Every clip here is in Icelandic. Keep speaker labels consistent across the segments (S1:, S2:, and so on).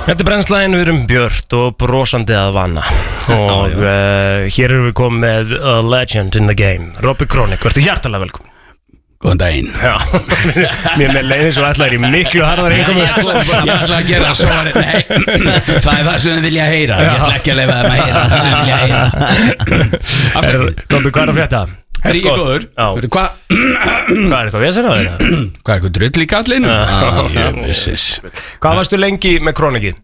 S1: Þetta brennslæðin, við erum björt og brosandi að vana og hér erum við komið með a legend in the game, Robby Chronic, verður hjartalega velkomin.
S2: Góðan daginn.
S1: Já, mér með leiðis og ætlaði í miklu harðar einkomu.
S2: Ég ætla að gera svo að það það sem þið vilja heyra. Ég ætla ekki að leyfa þeim að heyra það sem þið vilja heyra.
S1: Robby, hvað að frétta?
S2: Herri, ég góður.
S1: Hvað eitthvað vesen á þeirra?
S2: Hvað eitthvað drull í kallinu?
S1: Hvað varstu lengi með Chronicið?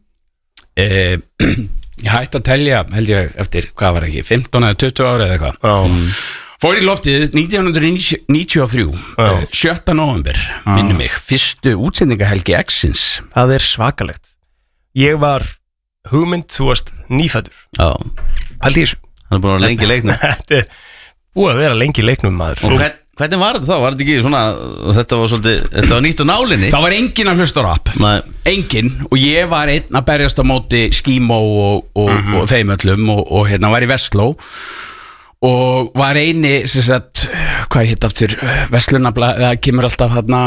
S2: Ég hætti að telja, held ég, eftir, hvað var ekki, 15 eða 20 ára eða eitthvað. Fór í loftið 1993, 7. november, minnum mig, fyrstu útsendingahelgi X-ins.
S1: Það svakalegt. Ég var hugmynd, þú varst nýfæddur. Pældi þessu.
S3: Það búin að vera lengi í leiknum.
S1: Þetta búið að vera lengi í leiknum, maður.
S3: Og hvernig var þetta þá? Var þetta ekki svona, þetta var svolítið, þetta var nýtt á nálinni?
S2: Það var enginn að hlusta á rap. Enginn, og ég var einn að berjast á móti Skímó og þeim öllum og hérna var í Vestló og var eini, sem sagt, hvað hitt aftur, Vestlunabla, það kemur alltaf hérna,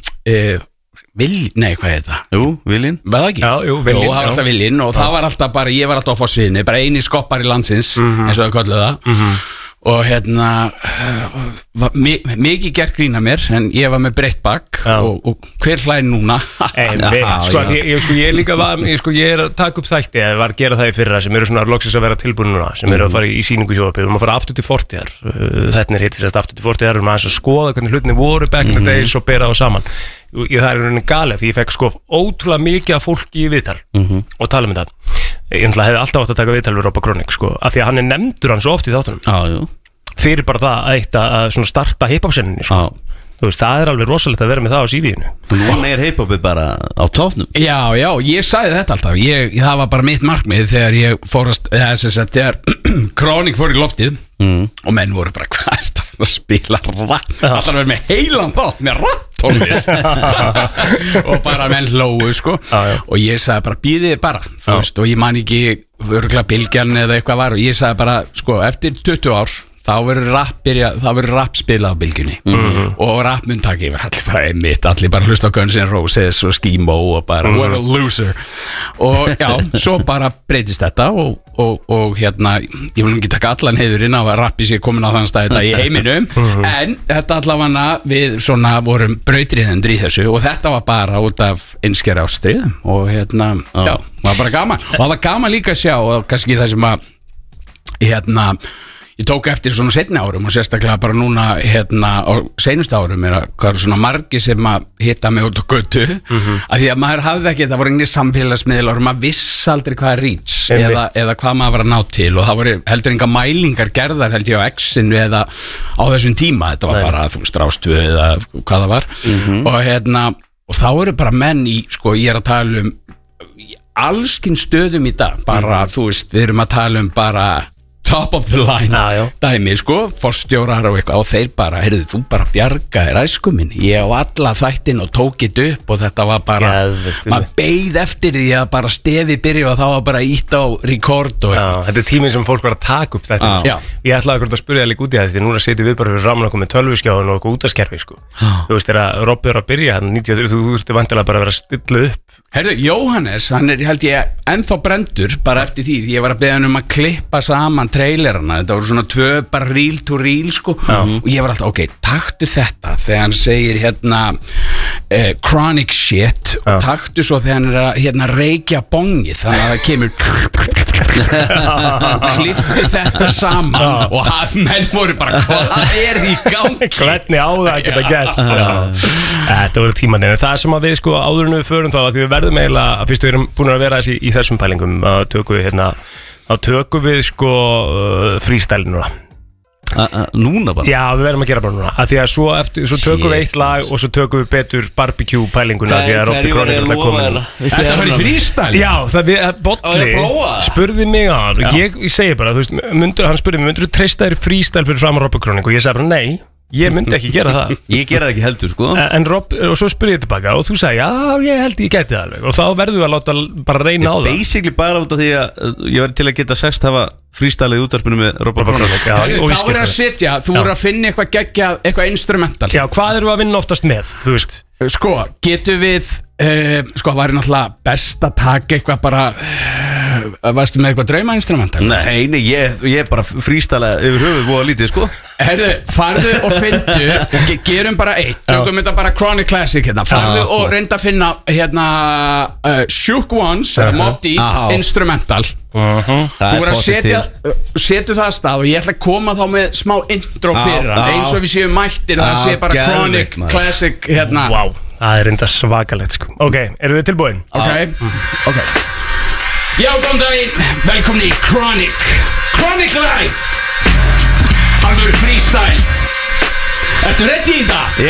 S2: nei, hvað heit það?
S3: Jú, Viljinn.
S2: Var það ekki?
S1: Jú, Viljinn.
S2: Jú, það var alltaf Viljinn og það var alltaf bara, ég var alltaf á fossiðinni, bara eini skoppar í landsins, eins og það kölluð það. Og hérna mikið gert grína mér en ég var með breytt bakk og hver hlæði núna?
S1: Ég líka var, ég að taka upp þætti eða var að gera það í fyrra sem eru svona loksins að vera tilbúin núna, sem eru að fara í sýningu sjónvarpi, að fara aftur til fortíðar, þetta hittist aftur til fortíðar, að skoða hvernig hlutinni voru back in the days og bera það saman. Það rauninni galið því ég fekk ótrúlega mikið af fólki í viðtal og tala um þetta. Ég hefði alltaf átt að taka viðtal við Robby Chronic af því að hann nefndur hann svo oft í þáttunum fyrir bara það að svona starta hip-hop-senninni Þú veist, það alveg rosalegt að vera með það á CV-inu.
S3: Núna hip-hopið bara á tóknum.
S2: Já, ég sagði þetta alltaf. Það var bara mitt markmið þegar ég fórast, þegar Chronic fór í loftið og menn voru bara, hvað er þetta að spila rapp? Alltaf verið með heilan þátt með rapptónlist og bara menn hlóu, sko. Og ég sagði bara, býðið bara, þú veist, og ég man ekki örugglega Bylgjan eða eitthvað var og ég sagði bara, sko, eftir 20 ár þá verður rapp spilað á Bylgjunni og rapp mun taka yfir allir bara einmitt, allir bara hlusta á Guns N' Roses og Skímó og bara what a loser og já, svo bara breytist þetta og hérna, ég vil ekki taka allan heiðurinn af að rappi sér komin á þann stað þetta í heiminum, en þetta allavega við svona vorum brautriðendur í þessu og þetta var bara út af einskjari ástriðum og hérna, já, það var bara gaman og það var gaman líka að sjá og kannski það sem að hérna ég tók eftir svona seinni árum og sérstaklega bara núna hérna á seinustu árum hvað eru svona margi sem að hitta mig út á götu að því að maður hafði ekki, það voru engin samfélagsmiðlar og maður viss aldrei hvað er reach eða hvað maður var að ná til og það voru heldur enga mælingar gerðar held ég á X-inu eða á þessum tíma, þetta var bara þú veist Rástvö eða hvað það var og hérna, og þá eru bara menn í, sko ég að tala um allskinn stöðum í dag, bara þú veist, við erum að tala um bara top of the line dæmi, sko, forstjórar og eitthvað og þeir bara, heyrðu, þú bara bjargaðir æsku minn, ég á alla þættin og tók þetta upp og þetta var bara maður beið eftir því að bara stefi byrja og þá var bara ítt á record og
S1: þetta tíminn sem fólk var að taka upp þetta ég ætlaði að spyrja það líka út í þetta núna setjum við bara fyrir raman okkur með tölvuskjáðun og okkur útaskerfi, sko þú veist, þegar Robby er að byrja hann 93, þú veist, vantilega bara að vera að stilla upp
S2: Heyrðu, Jóhannes, hann held ég ennþá brendur bara eftir því ég var að beða hann að klippa saman trailerana, þetta voru svona 2 bara reel to reel, sko og ég var alltaf, ok, taktu þetta þegar hann segir hérna chronic shit og taktu svo þegar hann að hérna reykja bongið þannig að það kemur klipptu þetta saman og menn voru bara, hvað er í gangi?
S1: Hvernig á það að geta gert? Þetta voru tímanir, það sem að við sko áðurinn við förum þá að við verðum eiginlega, fyrst við erum búin að vera þessi í þessum pælingum, þá tökum við sko freestyle núna
S3: Núna bara?
S1: Já, við verðum að gera bara núna að því að svo tökum við eitt lag og svo tökum við betur barbecue pælinguna því að Robby Chronic er komin
S2: Þetta var í freestyle?
S1: Já, það við, Bolli spurði mig að ég segi bara, þú veist hann spurði mig, myndur þú treysta þér freestyle fyrir fram að Robby Chronic og ég segi bara nei Ég myndi ekki gera það.
S3: Ég gera það ekki heldur, sko.
S1: En Rob, og svo spurði ég tilbaka og þú sagði, já, ég held ég gæti það alveg. Og þá verður við að láta bara reyna á það.
S3: Basically bara út af því að ég verði til að geta sagt hafa frístælið í útvarpinu með Robert Kronik.
S2: Þá er að setja, þú er að finna eitthvað geggjað, eitthvað instrumental.
S1: Já, hvað eru að vinna oftast með, þú veist?
S2: Sko, getur við, sko, það væri náttúrulega best að taka eitthvað bara, varstu með eitthvað draumainstrumental?
S3: Nei, ég bara frístæla yfir höfuð búið að lítið, sko.
S2: Herðu, farðu og fyndu, gerum bara eitt, tökum þetta bara Chronic Classic hérna, farðu og reynda að finna hérna Shook Ones, Mobb Deep, instrumental. Þú voru að setja það að stað og ég ætla að koma þá með smá intro fyrir hann, eins og við séum mættir, það sé bara Chronic Classic hérna.
S1: Vá, það er reynda svakalegt, sko. Ok, erum við tilbúin?
S2: Ok. Já, góðan daginn, velkomin í Chronic Live. Alvöru freestyle. Ertu ready í það?